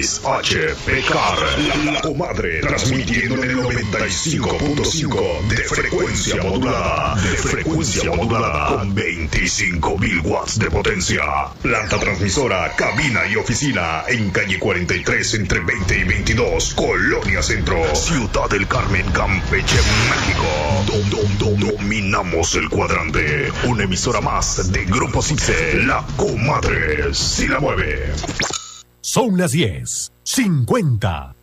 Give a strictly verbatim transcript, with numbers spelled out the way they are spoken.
X H P C A R, la, la comadre, transmitiendo en el noventa y cinco punto cinco de frecuencia modulada, de frecuencia modulada, con veinticinco mil watts de potencia. Planta transmisora, cabina y oficina en calle cuarenta y tres entre veinte y veintidós, Colonia Centro, Ciudad del Carmen, Campeche, México. Dom, dom, dom, dominamos el cuadrante. Una emisora más de Grupo CICE, la comadre, si la mueve. Son las diez cincuenta.